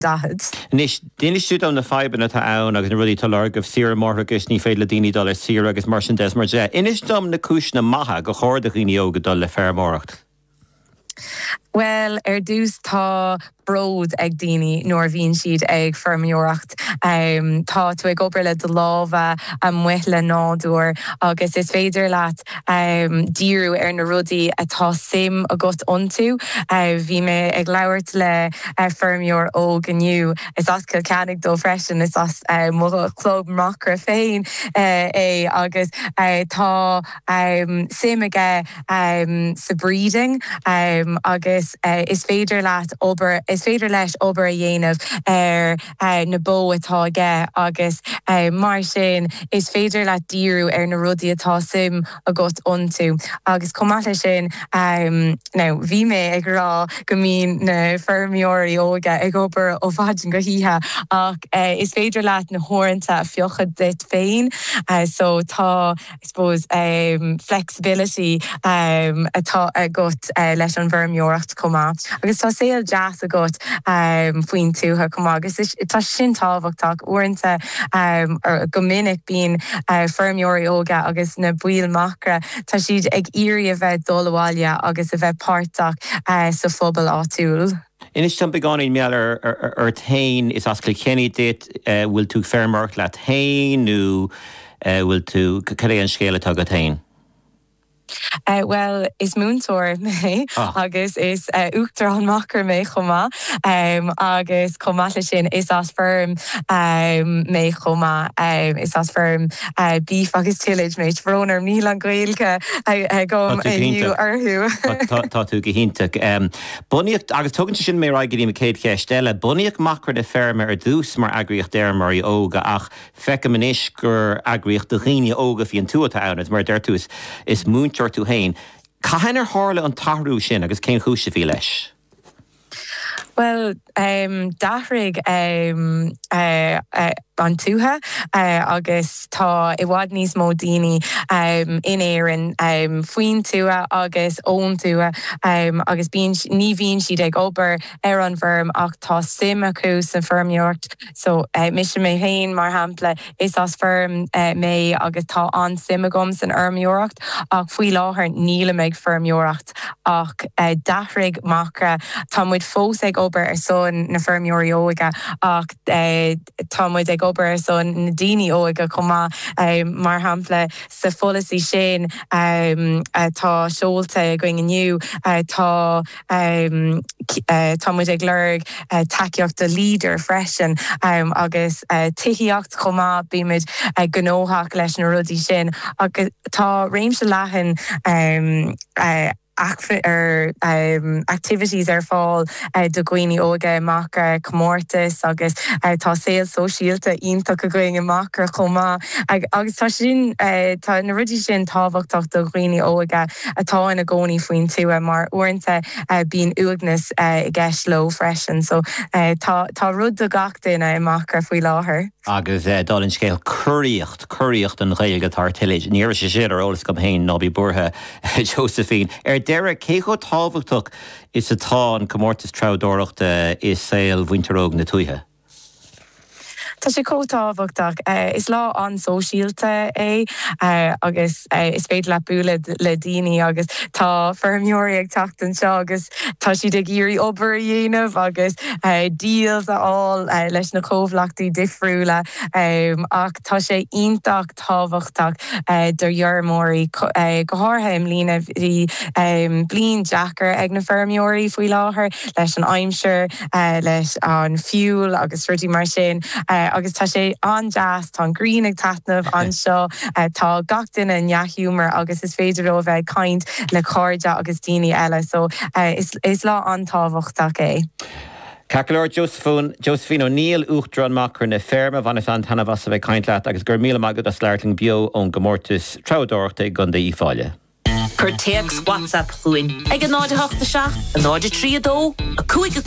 dahad. Nis dinistú an na fiban atá ann agus na rudí talar goh sir mórgus ní féile daoine dul sir agus mar sin des mar dé. Inis dom na cis na maithe go chóir daoine óga dul le fearmóracht. Well, dús tá brod ag daoine nóir bhíonn siad ag feirmeoireacht. Tá tú ag obair le do lámha a muile nádúir agus is féidir leat díú ar na rudaí atá sim a got iontu. Bhí mé ag labhairt le feirmeoir ó gniu. Is as go ceannig dó freisin is as mo clób macra féin agus tá sim aige sa breeding agus is féidir leis obair a dhéanamh na bó atá aige agus mar sin is féidir le díú ar na rudaí atá sim a got iontu. Agus comata sin bhí mé ag rá go mín na feirmeoirí óga ag obair ó bhaidin go hithe ach is féidir leat na hóranta a fiochad dit féin. So tá, I suppose, flexibility atá a got leis an feirmeoireacht comá. Agus tá saoil jazz a got faoin tútha comá. Agus tá sin tábhachtach uaireanta go minic bíon feirmeoirí óga agus na buil macra tá siad ag iarraí a bheith dul-abhaile agus a bheith páirteach sa phobal áitiúil. Inis tan beáin meall ar tain is as clichéine dit bhfuil tú fearmóracht le tain nó bhfuil tú cad é an scéile tá go tain? Well, is múntóir mé agus is uachtar an macr mé chomá agus comata sin is as firm mé chomá is as firm bíf agus tiilid méid bhrónar níl an gailge gom inniu arthú. Tá tú go hinntaach. Buníocht agus tugann sin mé raigí me céad cheistelle, buníocht macr de ferme ar dús mar agriocht dermarí óga ach fecha manis gur agriocht do riine óga hí an túata anad mar dertús is múntóir tú hain. Cahanar hála an tarú sin agus cén chúise bhí leis? Well, dahrig an tútha agus tá I bhfad níos mó daoine in éireann faoin tútha agus ón tútha agus ní bhíonn siad ag obair ar an bhirm ach tá sim acu san feirmeoireacht. So mis mé hain mar hampla is as firm mé agus tá an sim agam san feirmeoireacht ach faoi láthair níla méid feirmeoireacht ach dahrig macra tá muid fós ag obair ar son na feirmeoirí óga ach tá muid ag obair ar son na daoine óga comá mar hampla sa folasí sin tá seolta going inniu tá muid ag lurg takeíocht de líder freisin agus tithíocht comá bíimiid gnóthach leis na rudaí sin agus tá réimse leathan activities ar fáil do gcuoine óga maca comórtas agus tá saoil sosiálta ionach a going maca chomá agus tá sin tá na rudaí sin tábhachtach do gcuoine óga atá ina gcónaí faoin túa mar uaireanta bíon uagnas I gceist lo freisin so tá rud do gach duine maca faoi láthair. Agus dal in scéal curíocht an réilge tar tiid. Níor sé séad ar ólas go héin ná bhí burtha Josephine. Deire cécho tábhachtach is atá an comórtas trádóireachta is saoil bhainteróg na tuaithe. Tá sé cótábhachtach is lá an sóisialta agus is féidir le buaile le daoine agus tá feirmeoirí ag teachtain seo agus tá siad ag iarraí obair a dhéanamh agus díals aáil leis na cóbhlachtaí difriúla ach tá sé ionach tábhachtach do dhearmóirí go háirtha lína bhí bliain Jackar ag na feirmeoirí faoi láthair leis an aimseir leis an fiúil agus ruirtí mar sin agus tá sé an jazz tá green ag taitnamh an seo tá gach duine neathúmar agus is féidir ó bheith caint le cáirde agus daoine eile so is lá an tábhachtach é. Cacalir Josephine O'Neill uachtar an macr na ferma bhanas an tanna bhas a bheith caint leat agus gur míle magad a sláirling bio ón gomórtas trádóireachta ag gunda ífáile. Cur text WhatsApp chuin ag an 987 a 932 a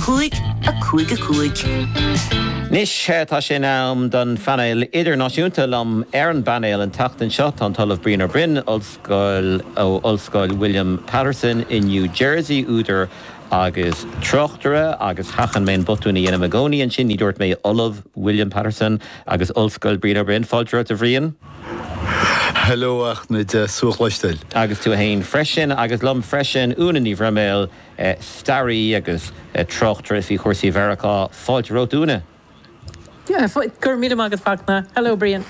5 Nis tá sin am don fannail idirnáisiúnta am ar an bannail an tachtain seo an talamh Bríonar Bryn Ollscoil William Patterson in New Jersey úidir agus trochtara agus hachan main botúna dhéana magóní an sin ní dúirt mé Olav William Patterson agus Ulfscoil Brina Bryn fáiltear a bhríon. Hello, Ahmed Suchleistel. Agus tú hain freisin agus lom freisin úna ní bhraméil starí agus trochtara fi chósaí Verachá fáiltear úna. Yeah, gur míle agad fachna. Hello, Brian.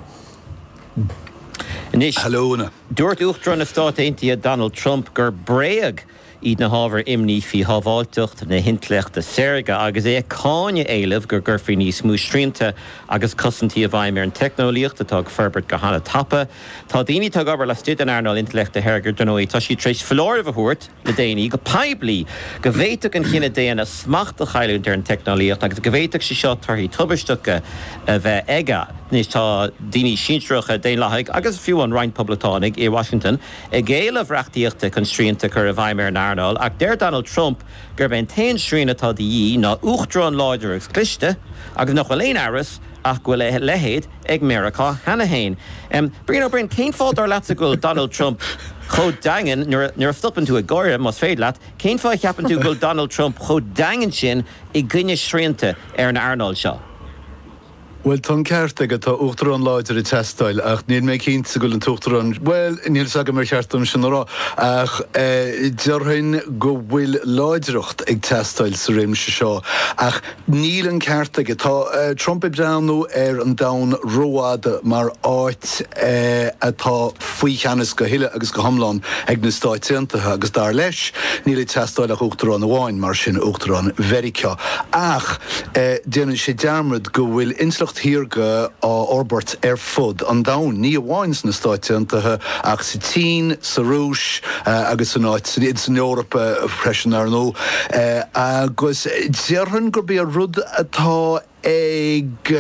Hello, Una. Dúirt uachtar na Stát Aontaithe Donald Trump gur bréag iad na hábhar imní fi hábháilteacht na hintleachta Serga agus cáine éilimh gur gurfaí níos mú sríanta agus cosantí a bhaim ar an technolíocht atá ferbert go hána tapa. Tá daoine tá gabar le stiad an airnáil intleachta Hergur donóí tá sí tréis flóir a bhúirt le déanaí go peblií go bhhéiteach an chinine déana smachta chailún ar an technolíocht agus go bhhéiteach si seo tarthaí tubaiste a bheith aige. Níos tá daoine síntreacha déon lethaig agus fiú an Rhein Poblatánig i Washington a géile bhreachtaíochta chun sríanta chur a bhaim ar an airnáil ach déir Donald Trump gur ben tain srína tá daí ná uachtarán láidir agus cliste agus nach bhfuil éon áras ach bhfuil lehéad ag America hena hain. Brino Bryn, cén fád ar leat a gúil Donald Trump chó dagan nuair stoppen tú a gáire mas féad leat, cén fáid cheapan tú gúil Donald Trump chó dagan sin i gcuine sríanta ar an airnáil seo? Well, tan ceart agad tá uachtarán láidir I testáil ach níl mé cínta sa gúil an tuachtarán, well, níl saga mar cheartm sin rá ach dearthain go bhfuil láidireacht ag testáil sa réimse seo ach níl an ceart agad tá Trump ag breanú ar an dam róáda mar áit atá faoi cheannas go hiile agus go hamláin ag na Stáit Aontaithe agus dar leis níl testáil ach uachtarán amháin mar sin uachtarán Vericá ach déanann sé dearmad go bhfuil inslacht hírga á orbert ar fud an dam ní amháins na Stáit Aontaithe ach sa Tín, sa Rúis agus san áit san Eorpa freisin ar nó agus dearthain gur bí a rud atá ag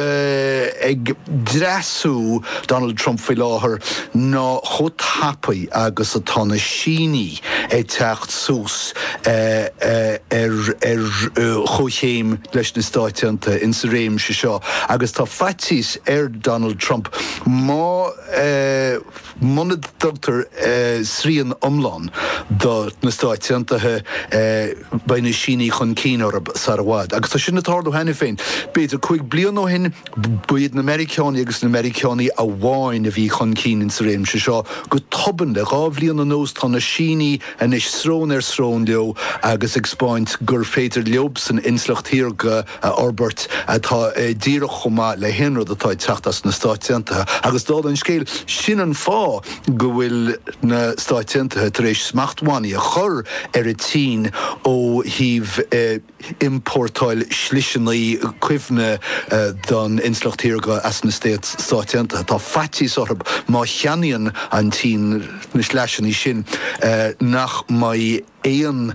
dreasú Donald Trump fi láthair ná chut hapaí agus atá na síní teacht sús chochéim leis na Stáit Aontaithe in sa réimse seo agus tá fatís ar Donald Trump má munad dogtar srían omláin do na Stáit Aontaithe bei na síní chun cín sa bhád agus tá sin na tárdú hena féin beidir chuig blian ó hin buiad na Americánaí agus na Americánaí a bháin a bhí chun cín in sa réimse seo go toban le rá bblion an nós tá na síní an is srón ar srón leo agus ag spáint gur féidir leob san inslacht hírga a orbert atá díreach chomá le hinrad atá teachtas na Stáit Aontaithe agus dá an scéil sin an fá go bhfuil na Stáit Aontaithe tar éis smachtmhaí a chur ar a tín ó híh importáil sliseannaí cuimhne don inslacht hírga as na Stáit Aontaithe tá fatís orb má cheanaíonn an tín na sleiseannaí sin nach mai éon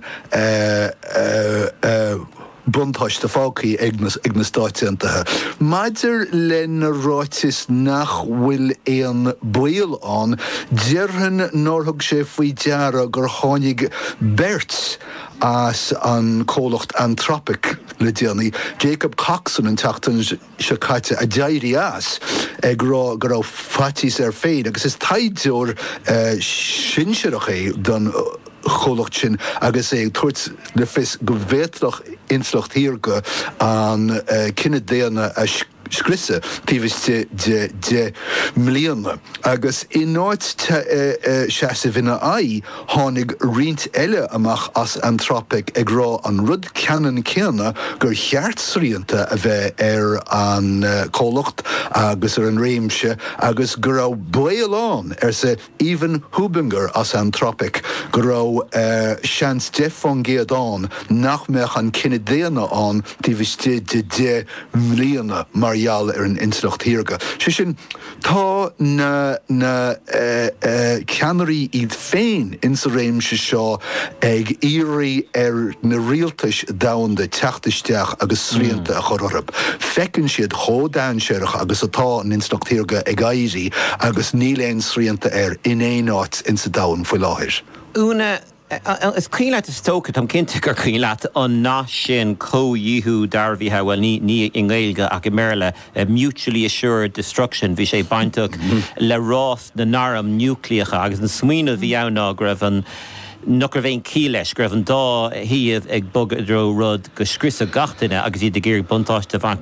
buntáiste fácaí ag na Stáit Aontaithe. Maidir le na ráitis nach bhfuil éon buil an, dearthain nóthg sé faoi deara gur tháinig beirt as an cólacht anthropic le déanaí. Jacob Coxon an teachtain se caite a deirí as ag rá gur á fatís ar féin, agus is taidiúr sinseach é don cholacht sin agus tuairt le fis go bhéitlach inslacht hírga an cinenne déana a scrisse tívis de milliónna agus in áit se vinna ai hánig rint eile amach as anthropic ag rá an rud ceanan céanna gur cheartsríanta a bheith ar an cólacht agus ar an réimse agus gur á builán ar sa Even Hubinger as anthropic gur á seans defangéadán nach meach an cinenne déana an tívis de milliónna mar ar an inslacht hírga. Sin tá na ceannarí iad féin in sa réimse seo ag irí ar na rialtais damhanda teachtaisteach agus sríanta a chororab. Fecinn siad chódáin seirech agus atá an inslacht hírga ag éirí agus níléon sríanta ar in éáit in sa damhan foioi láthir. Una is cíile is tócha am cinnte gur cíile an ná sin códhíú darbhíthe bhfuil ní in Gaeilge ach i méile mutually assured destruction bhí sé bainteach le rás na náram núcleacha agus an smaoine bhí anná go raibh an nuair bhéon cíleis gur an dá híomh ag bogad dro rud go scrisa gatainine agus iad de géir buntáiste bhaint